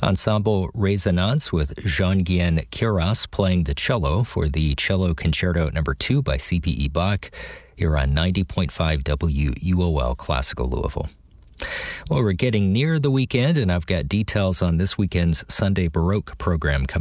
Ensemble Résonance with Jean-Guyen Queyras playing the cello for the Cello Concerto No. 2 by C.P.E. Bach here on 90.5 WUOL Classical Louisville. Well, we're getting near the weekend, and I've got details on this weekend's Sunday Baroque program coming